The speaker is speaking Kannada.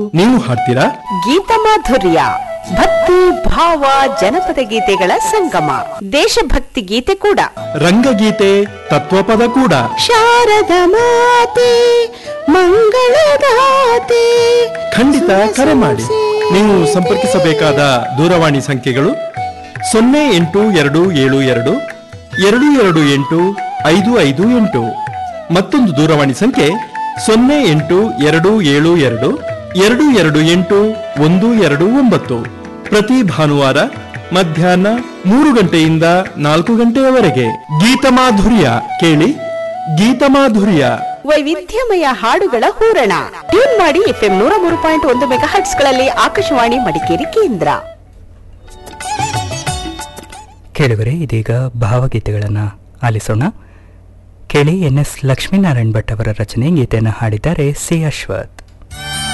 ನೀವು ಹಾಡ್ತೀರಾ? ಗೀತಮಾಧುರ್ಯ ಭಕ್ತಿ ಭಾವ ಜನಪದ ಗೀತೆಗಳ ಸಂಗಮ, ದೇಶಭಕ್ತಿ ಗೀತೆ ಕೂಡ, ರಂಗಗೀತೆ, ತತ್ವಪದ ಕೂಡ. ಶಾರದ ಮಾತೆ ಮಂಗಳದಾತೆ. ಖಂಡಿತ ಕರೆ ಮಾಡಿ. ನೀವು ಸಂಪರ್ಕಿಸಬೇಕಾದ ದೂರವಾಣಿ ಸಂಖ್ಯೆಗಳು 082722285558. ಮತ್ತೊಂದು ದೂರವಾಣಿ ಸಂಖ್ಯೆ 0822281229. ಪ್ರತಿ ಭಾನುವಾರ ಮಧ್ಯಾಹ್ನ 3 ಗಂಟೆಯಿಂದ 4 ಗಂಟೆಯವರೆಗೆ ಗೀತಮಾಧುರ್ಯ ಕೇಳಿ. ಗೀತಮಾಧುರ್ಯ ವೈವಿಧ್ಯಮಯ ಹಾಡುಗಳ ಹೂರಣ. ಟ್ಯೂನ್ ಮಾಡಿ FM 103.1 ಮೆಗಾಹರ್ಟ್ಸ್ಗಳಲ್ಲಿ ಆಕಾಶವಾಣಿ ಮಡಿಕೇರಿ ಕೇಂದ್ರ. ಕೇಳುವರೆ, ಇದೀಗ ಭಾವಗೀತೆಗಳನ್ನು ಆಲಿಸೋಣ. ಕೇಳಿ. NS ಲಕ್ಷ್ಮೀನಾರಾಯಣ್ ಭಟ್ ಅವರ ರಚನೆ. ಗೀತೆಯನ್ನು ಹಾಡಿದ್ದಾರೆ ಸಿ ಅಶ್ವಥ್.